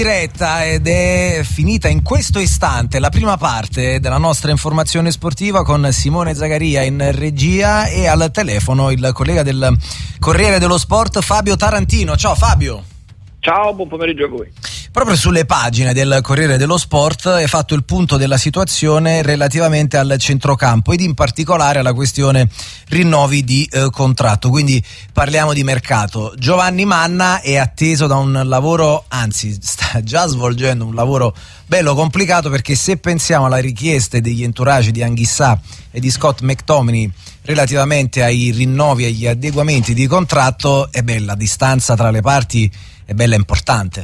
Diretta ed è finita in questo istante la prima parte della nostra informazione sportiva con Simone Zagaria in regia e al telefono il collega del Corriere dello Sport Fabio Tarantino. Ciao Fabio. Ciao, buon pomeriggio a voi. Proprio sulle pagine del Corriere dello Sport è fatto il punto della situazione relativamente al centrocampo ed in particolare alla questione rinnovi di contratto, quindi parliamo di mercato. Giovanni Manna è atteso da un lavoro, anzi sta già svolgendo un lavoro bello complicato, perché se pensiamo alle richieste degli entourage di Anghissà e di Scott McTominay relativamente ai rinnovi e agli adeguamenti di contratto, la distanza tra le parti è bella importante.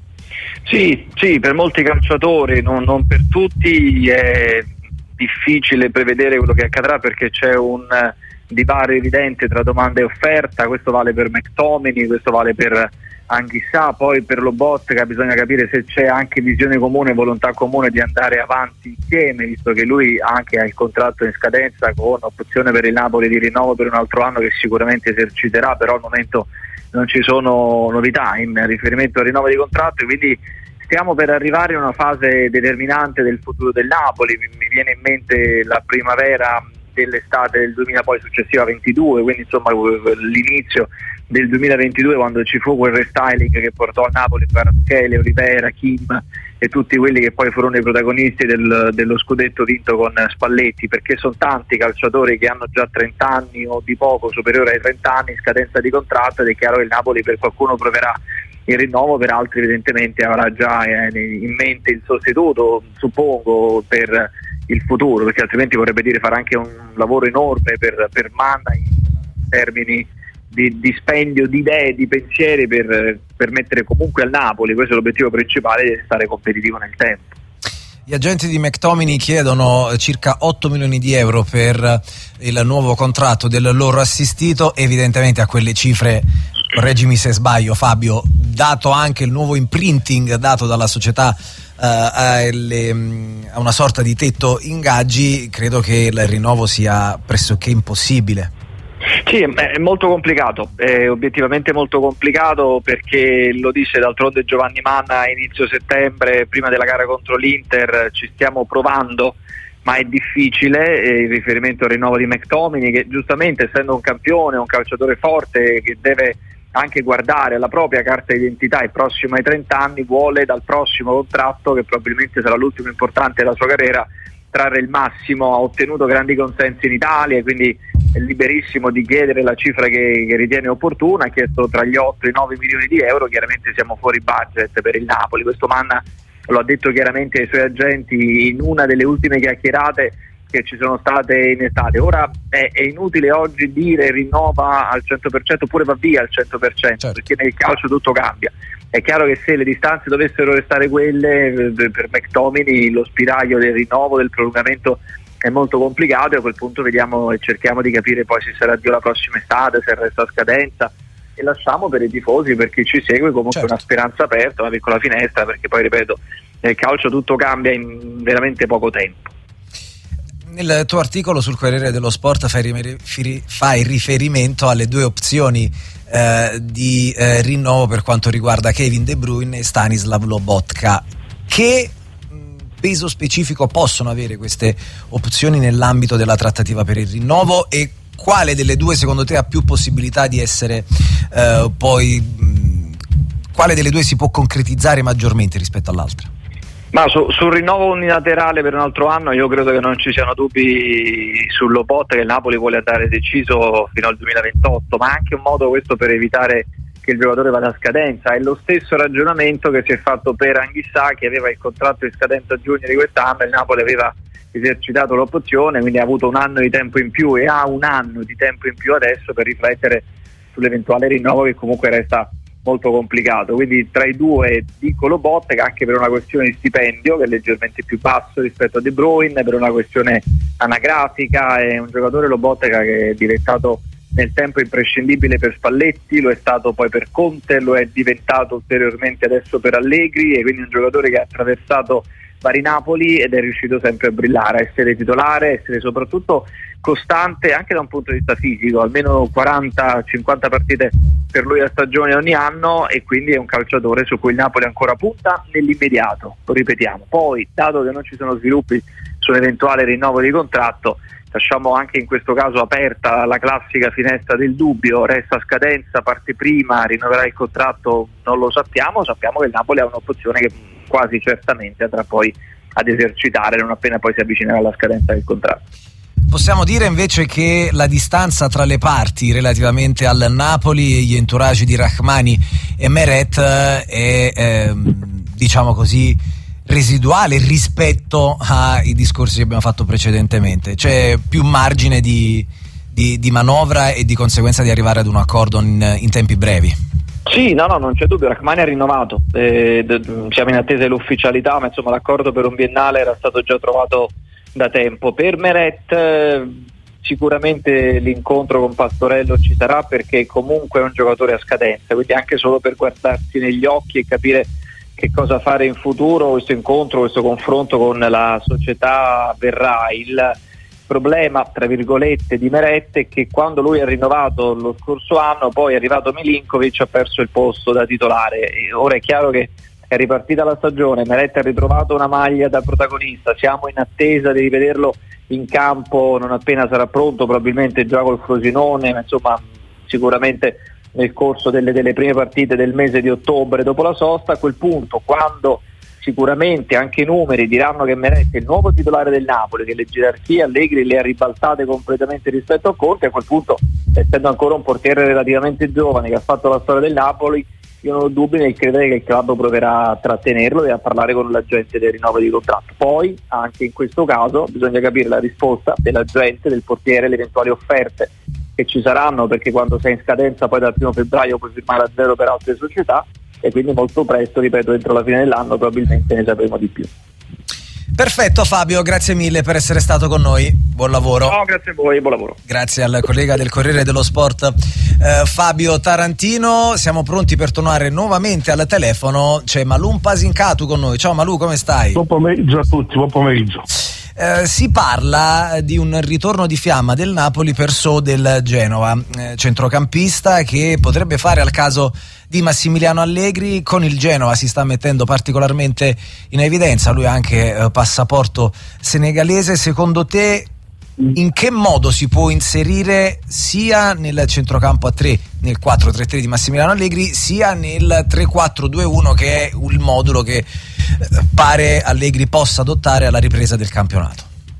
Sì, per molti calciatori, non per tutti, è difficile prevedere quello che accadrà perché c'è un divario evidente tra domanda e offerta. Questo vale per McTominay, questo vale per Anghissà, poi per Lobotka bisogna capire se c'è anche visione comune, volontà comune di andare avanti insieme, visto che lui anche ha il contratto in scadenza con opzione per il Napoli di rinnovo per un altro anno che sicuramente eserciterà, però al momento non ci sono novità in riferimento al rinnovo di contratto, quindi stiamo per arrivare a una fase determinante del futuro del Napoli. Mi viene in mente la primavera dell'estate del 2000, poi successiva 22, quindi insomma l'inizio del 2022, quando ci fu quel restyling che portò al Napoli Kvaratskhelia, Olivera, Kim e tutti quelli che poi furono i protagonisti dello scudetto vinto con Spalletti, perché sono tanti calciatori che hanno già 30 anni o di poco superiore ai 30 anni scadenza di contratto, ed è chiaro che il Napoli per qualcuno proverà il rinnovo, per altri evidentemente avrà già in mente il sostituto, suppongo, per il futuro, perché altrimenti vorrebbe dire fare anche un lavoro enorme per Manna in termini di dispendio di idee, di pensieri, per permettere comunque al Napoli, questo è l'obiettivo principale, di stare competitivo nel tempo. Gli agenti di McTominay chiedono circa 8 milioni di euro per il nuovo contratto del loro assistito. Evidentemente a quelle cifre, correggimi se sbaglio Fabio, dato anche il nuovo imprinting dato dalla società a una sorta di tetto ingaggi, credo che il rinnovo sia pressoché impossibile. Sì, è molto complicato, è obiettivamente molto complicato, perché lo dice d'altronde Giovanni Manna a inizio settembre, prima della gara contro l'Inter: ci stiamo provando ma è difficile, in riferimento al rinnovo di McTominay, che giustamente, essendo un campione, un calciatore forte che deve anche guardare alla propria carta d'identità e prossimo ai 30 anni, vuole dal prossimo contratto, che probabilmente sarà l'ultimo importante della sua carriera, trarre il massimo. Ha ottenuto grandi consensi in Italia, quindi è liberissimo di chiedere la cifra che ritiene opportuna. Ha chiesto tra gli 8 e i 9 milioni di euro, chiaramente siamo fuori budget per il Napoli, questo Manna lo ha detto chiaramente ai suoi agenti in una delle ultime chiacchierate che ci sono state in estate. Ora è inutile oggi dire rinnova al 100% oppure va via al 100%, certo, perché nel calcio tutto cambia. È chiaro che se le distanze dovessero restare quelle, per McTominay lo spiraglio del rinnovo, del prolungamento è molto complicato, e a quel punto vediamo e cerchiamo di capire poi se sarà Dio la prossima estate, se resta a scadenza, e lasciamo per i tifosi, per chi ci segue, comunque certo, una speranza aperta, una piccola finestra, perché poi ripeto, nel calcio tutto cambia in veramente poco tempo. Nel tuo articolo sul Corriere dello Sport fai riferimento alle due opzioni di rinnovo per quanto riguarda Kevin De Bruyne e Stanislav Lobotka. Che peso specifico possono avere queste opzioni nell'ambito della trattativa per il rinnovo, e quale delle due secondo te ha più possibilità di essere quale delle due si può concretizzare maggiormente rispetto all'altra? Ma sul rinnovo unilaterale per un altro anno io credo che non ci siano dubbi sul Lobotka, che il Napoli vuole andare deciso fino al 2028, ma anche un modo questo per evitare che il giocatore vada a scadenza. È lo stesso ragionamento che si è fatto per Anghissà, che aveva il contratto in scadenza a giugno di quest'anno, il Napoli aveva esercitato l'opzione, quindi ha avuto un anno di tempo in più e ha un anno di tempo in più adesso per riflettere sull'eventuale rinnovo, che comunque resta molto complicato. Quindi tra i due dico Lobotka, anche per una questione di stipendio che è leggermente più basso rispetto a De Bruyne, per una questione anagrafica. È un giocatore, Lobotka, che è diventato nel tempo imprescindibile per Spalletti, lo è stato poi per Conte, lo è diventato ulteriormente adesso per Allegri, e quindi un giocatore che ha attraversato vari Napoli, ed è riuscito sempre a brillare, a essere titolare, essere soprattutto costante anche da un punto di vista fisico, almeno 40-50 partite per lui a stagione ogni anno, e quindi è un calciatore su cui il Napoli ancora punta nell'immediato, lo ripetiamo. Poi, dato che non ci sono sviluppi su un eventuale rinnovo di contratto, lasciamo anche in questo caso aperta la classica finestra del dubbio, resta a scadenza, parte prima, rinnoverà il contratto, non lo sappiamo che il Napoli ha un'opzione che quasi certamente andrà poi ad esercitare non appena poi si avvicinerà alla scadenza del contratto. Possiamo dire invece che la distanza tra le parti relativamente al Napoli e gli entourage di Rrahmani e Meret è diciamo così residuale rispetto ai discorsi che abbiamo fatto precedentemente, c'è più margine di manovra e di conseguenza di arrivare ad un accordo in tempi brevi. Sì, no, non c'è dubbio, Rrahmani ha rinnovato, siamo in attesa dell'ufficialità, ma insomma l'accordo per un biennale era stato già trovato da tempo. Per Meret sicuramente l'incontro con Pastorello ci sarà, perché comunque è un giocatore a scadenza, quindi anche solo per guardarsi negli occhi e capire che cosa fare in futuro, questo incontro, questo confronto con la società avverrà. Il problema, tra virgolette, di Meret è che quando lui ha rinnovato lo scorso anno, poi è arrivato Milinkovic, ha perso il posto da titolare, e ora è chiaro che è ripartita la stagione, Meret ha ritrovato una maglia da protagonista, siamo in attesa di rivederlo in campo non appena sarà pronto, probabilmente già col Frosinone, ma insomma sicuramente nel corso delle prime partite del mese di ottobre dopo la sosta. A quel punto, quando sicuramente anche i numeri diranno che Meret è il nuovo titolare del Napoli, che le gerarchie Allegri le ha ribaltate completamente rispetto a Conte, a quel punto, essendo ancora un portiere relativamente giovane che ha fatto la storia del Napoli, io non ho dubbi nel credere che il club proverà a trattenerlo e a parlare con l'agente del rinnovo di contratto. Poi anche in questo caso bisogna capire la risposta dell'agente, del portiere, le eventuali offerte che ci saranno, perché quando sei in scadenza poi dal 1 febbraio puoi firmare a zero per altre società, e quindi molto presto, ripeto, entro la fine dell'anno probabilmente ne sapremo di più. Perfetto Fabio, grazie mille per essere stato con noi, buon lavoro. No, grazie a voi, buon lavoro. Grazie al collega del Corriere dello Sport Fabio Tarantino. Siamo pronti per tornare nuovamente al telefono, c'è Malum Pasincatu con noi. Ciao Malù, come stai? Buon pomeriggio a tutti, buon pomeriggio. Si parla di un ritorno di fiamma del Napoli per So del Genova, centrocampista che potrebbe fare al caso di Massimiliano Allegri. Con il Genova si sta mettendo particolarmente in evidenza, lui ha anche passaporto senegalese. Secondo te in che modo si può inserire sia nel centrocampo a 3, nel 4-3-3 di Massimiliano Allegri, sia nel 3-4-2-1 che è il modulo che pare Allegri possa adottare alla ripresa del campionato?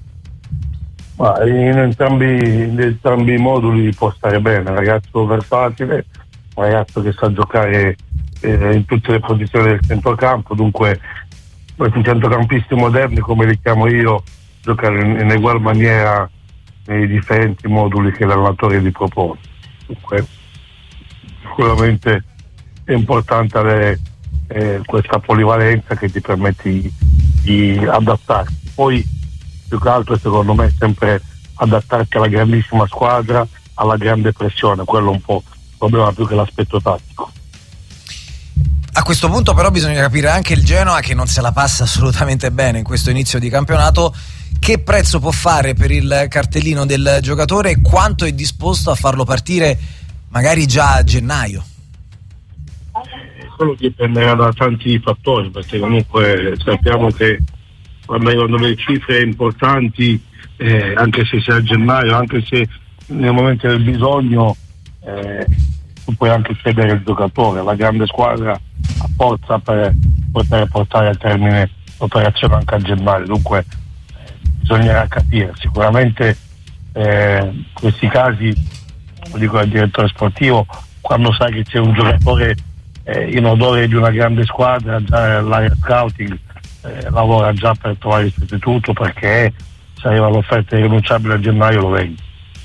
In entrambi i moduli può stare bene, un ragazzo versatile, un ragazzo che sa giocare in tutte le posizioni del centrocampo, dunque questi centrocampisti moderni, come li chiamo io, giocare in ugual maniera nei differenti moduli che l'allenatore gli propone. Dunque sicuramente è importante avere questa polivalenza che ti permette di adattarti. Poi più che altro secondo me è sempre adattarti alla grandissima squadra, alla grande pressione, quello è un po' il problema più che l'aspetto tattico. A questo punto però bisogna capire anche il Genoa, che non se la passa assolutamente bene in questo inizio di campionato, che prezzo può fare per il cartellino del giocatore e quanto è disposto a farlo partire magari già a gennaio. Quello dipenderà da tanti fattori, perché comunque sappiamo che quando arrivano le cifre importanti, anche se sia a gennaio, anche se nel momento del bisogno, tu puoi anche cedere il giocatore. La grande squadra ha forza per poter portare a termine l'operazione anche a gennaio, dunque bisognerà capire. Sicuramente questi casi, lo dico al direttore sportivo, quando sai che c'è un giocatore in odore di una grande squadra, già l'area scouting lavora già per trovare il sostituto, perché se arriva l'offerta irrinunciabile a gennaio lo vendi.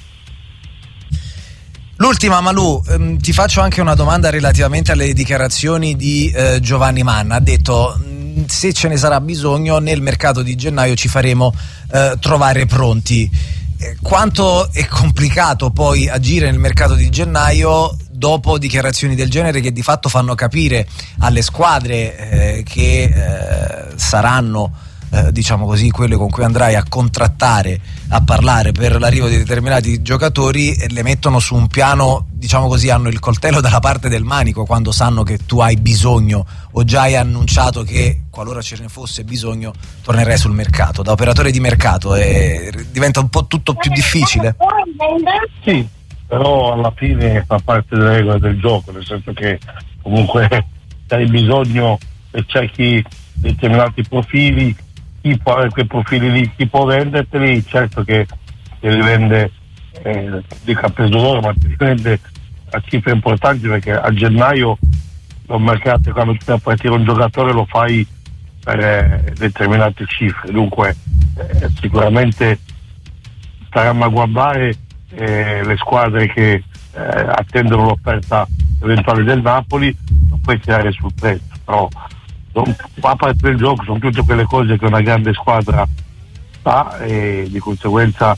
L'ultima, Malù, ti faccio anche una domanda relativamente alle dichiarazioni di Giovanni Manna. Ha detto: se ce ne sarà bisogno nel mercato di gennaio ci faremo trovare pronti. Quanto è complicato poi agire nel mercato di gennaio dopo dichiarazioni del genere, che di fatto fanno capire alle squadre che saranno diciamo così, quelle con cui andrai a contrattare, a parlare per l'arrivo di determinati giocatori, le mettono su un piano, diciamo così, hanno il coltello dalla parte del manico quando sanno che tu hai bisogno o già hai annunciato che qualora ce ne fosse bisogno tornerai sul mercato. Da operatore di mercato diventa un po' tutto più difficile? Sì, però alla fine fa parte delle regole del gioco, nel senso che comunque hai bisogno e c'è chi determinati profili, chi può avere quei profili lì, chi può venderteli, certo che li vende, dico a peso d'oro, ma li vende a cifre importanti, perché a gennaio un mercato, quando ti fai partire un giocatore lo fai per determinate cifre, dunque sicuramente staremo a guardare le squadre che attendono l'offerta eventuale del Napoli, non puoi tirare sul prezzo, però a parte del gioco sono tutte quelle cose che una grande squadra fa, e di conseguenza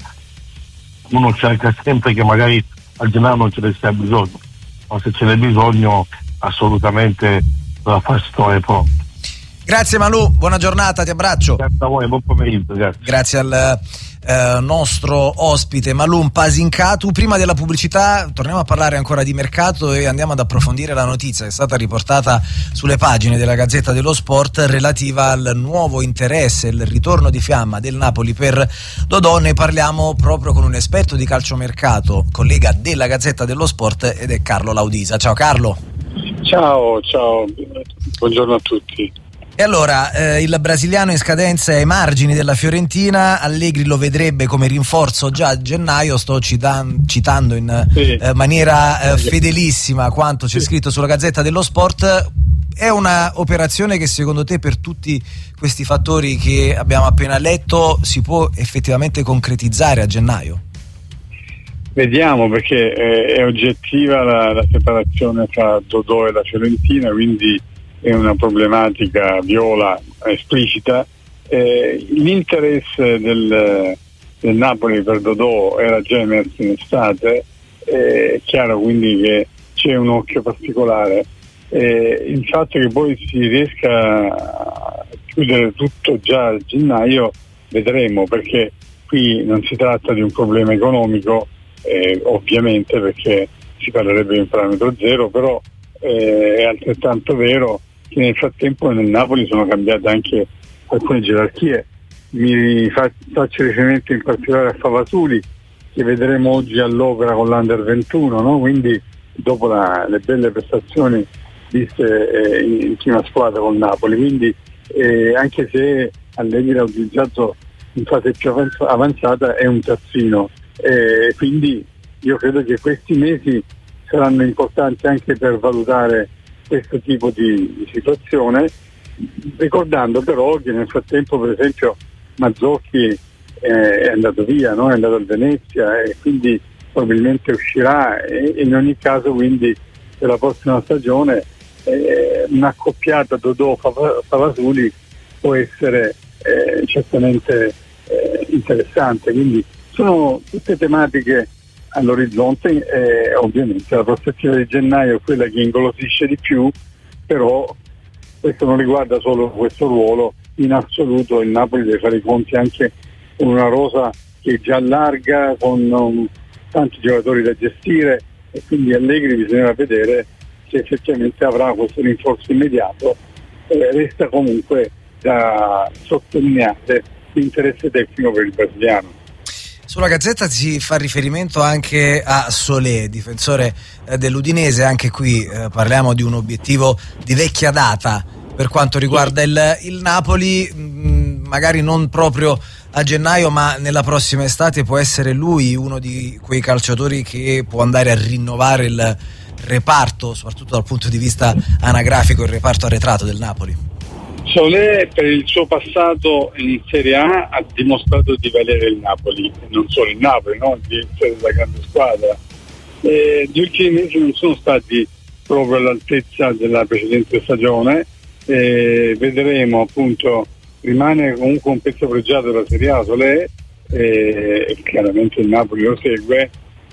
uno cerca sempre che magari al gennaio non ce ne sia bisogno, ma se ce n'è bisogno assolutamente la farsi trovare pronto. Grazie Malù, buona giornata, ti abbraccio. Grazie a voi, buon pomeriggio. Grazie al nostro ospite Malum Pasincatu. Prima della pubblicità torniamo a parlare ancora di mercato e andiamo ad approfondire la notizia che è stata riportata sulle pagine della Gazzetta dello Sport relativa al nuovo interesse, il ritorno di fiamma del Napoli per Dodò. Ne parliamo proprio con un esperto di calciomercato, collega della Gazzetta dello Sport, ed è Carlo Laudisa. Ciao Carlo. Ciao, buongiorno a tutti. E allora, il brasiliano in scadenza ai margini della Fiorentina, Allegri lo vedrebbe come rinforzo già a gennaio. Sto citando in maniera fedelissima quanto c'è scritto sulla Gazzetta dello Sport. È una operazione che secondo te, per tutti questi fattori che abbiamo appena letto, si può effettivamente concretizzare a gennaio? Vediamo, perché è oggettiva la separazione tra Dodò e la Fiorentina, quindi è una problematica viola esplicita. L'interesse del Napoli per Dodò era già emerso in estate, è chiaro quindi che c'è un occhio particolare. Il fatto che poi si riesca a chiudere tutto già a gennaio vedremo, perché qui non si tratta di un problema economico, ovviamente, perché si parlerebbe di un parametro zero, però è altrettanto vero che nel frattempo nel Napoli sono cambiate anche alcune gerarchie. Faccio riferimento in particolare a Favasuli, che vedremo oggi all'opera con l'Under 21, no? Quindi dopo le belle prestazioni viste in prima squadra con Napoli, quindi anche se Allegri l'ha utilizzato in fase più avanzata, è un terzino, quindi io credo che questi mesi saranno importanti anche per valutare questo tipo di situazione, ricordando però che nel frattempo, per esempio, Mazzocchi è andato via, no? È andato al Venezia, e quindi probabilmente uscirà, e in ogni caso quindi per la prossima stagione un'accoppiata Dodò-Favasuli può essere certamente interessante. Quindi sono tutte tematiche all'orizzonte, ovviamente la prospettiva di gennaio è quella che ingolosisce di più, però questo non riguarda solo questo ruolo. In assoluto il Napoli deve fare i conti anche con una rosa che è già larga, con tanti giocatori da gestire, e quindi Allegri bisognerà vedere se effettivamente avrà questo rinforzo immediato. Resta comunque da sottolineare l'interesse tecnico per il brasiliano. Sulla Gazzetta si fa riferimento anche a Solé, difensore dell'Udinese. Anche qui parliamo di un obiettivo di vecchia data per quanto riguarda il Napoli, magari non proprio a gennaio, ma nella prossima estate può essere lui uno di quei calciatori che può andare a rinnovare il reparto, soprattutto dal punto di vista anagrafico, il reparto arretrato del Napoli. Solé, per il suo passato in Serie A, ha dimostrato di valere il Napoli, e non solo il Napoli, no? Di essere la grande squadra. Gli ultimi mesi non sono stati proprio all'altezza della precedente stagione. Vedremo, appunto, rimane comunque un pezzo pregiato della Serie A Solé, chiaramente il Napoli lo segue,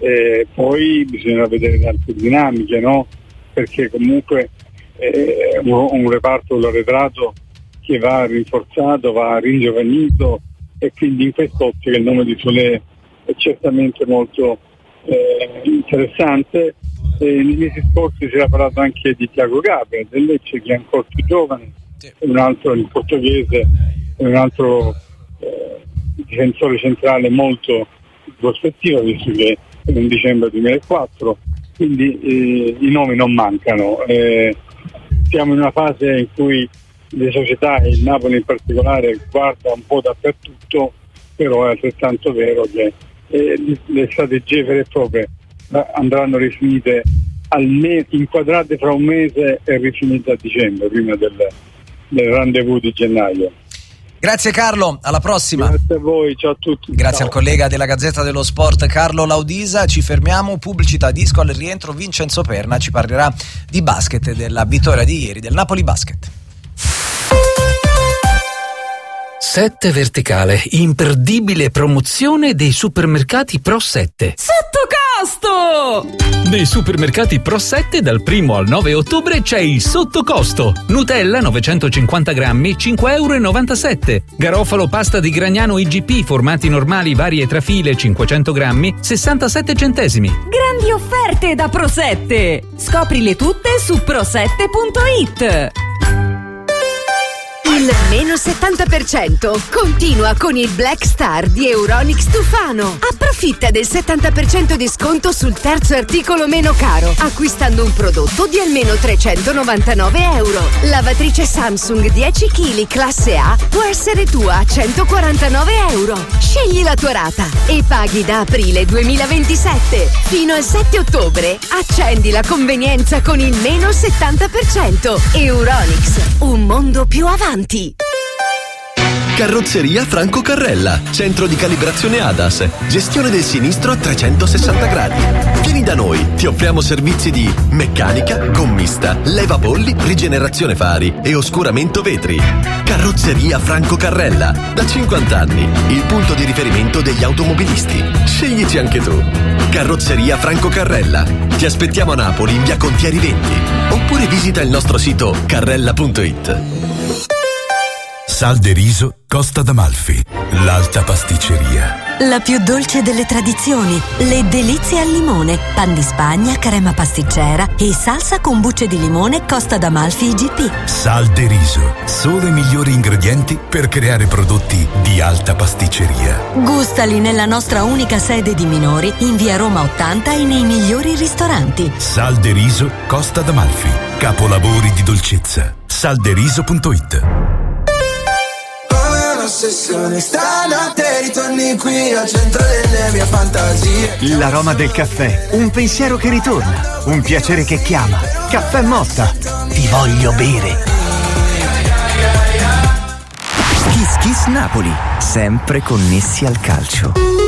poi bisognerà vedere le altre dinamiche, no? Perché comunque un reparto dell'arretrato che va rinforzato, va ringiovanito, e quindi in quest'ottica il nome di Solé è certamente molto interessante. Nei mesi scorsi si era parlato anche di Thiago Gabriel del Lecce, che è ancora più giovane, un altro, il portoghese, è un altro difensore centrale molto in prospettiva, visto che è un dicembre 2004, quindi i nomi non mancano. Siamo in una fase in cui le società, e il Napoli in particolare, guarda un po' dappertutto, però è altrettanto vero che le strategie vere e proprie andranno rifinite inquadrate fra un mese e rifinite a dicembre, prima del rendezvous di gennaio. Grazie Carlo, alla prossima. Grazie a voi, ciao a tutti. Grazie ciao. Al collega della Gazzetta dello Sport Carlo Laudisa. Ci fermiamo, pubblicità, disco, al rientro Vincenzo Perna ci parlerà di basket, della vittoria di ieri del Napoli Basket. 7 Verticale, imperdibile promozione dei supermercati Pro 7. Sotto costo! Nei supermercati Pro 7 dal 1 al 9 ottobre c'è il sotto costo. Nutella 950 grammi, 5,97 €. Garofalo pasta di Gragnano IGP, formati normali vari e trafile, 500 grammi, 67 centesimi. Grandi offerte da Pro 7! Scoprile tutte su pro7.it. Il meno 70% continua con il Black Star di Euronics Tufano. Approfitta del 70% di sconto sul terzo articolo meno caro, acquistando un prodotto di almeno 399 €. Lavatrice Samsung 10 kg classe A può essere tua a 149 €. Scegli la tua rata e paghi da aprile 2027. Fino al 7 ottobre accendi la convenienza con il meno 70%. Euronics, un mondo più avanti. Carrozzeria Franco Carrella, centro di calibrazione ADAS, gestione del sinistro a 360 gradi. Vieni da noi, ti offriamo servizi di meccanica, gommista, levapolli, rigenerazione fari e oscuramento vetri. Carrozzeria Franco Carrella, da 50 anni, il punto di riferimento degli automobilisti. Sceglici anche tu. Carrozzeria Franco Carrella. Ti aspettiamo a Napoli in via Contieri 20, oppure visita il nostro sito carrella.it. Sal de riso Costa d'Amalfi, l'alta pasticceria. La più dolce delle tradizioni, le delizie al limone, pan di Spagna, crema pasticcera e salsa con bucce di limone Costa d'Amalfi IGP. Sal de riso, solo i migliori ingredienti per creare prodotti di alta pasticceria. Gustali nella nostra unica sede di minori in via Roma 80 e nei migliori ristoranti. Sal de riso Costa d'Amalfi, capolavori di dolcezza. Salderiso.it. Ossessione, stanotte ritorni qui al centro delle mie fantasie. L'aroma del caffè, un pensiero che ritorna, un piacere che chiama. Caffè Motta, ti voglio bere. Kiss Kiss Napoli, sempre connessi al calcio.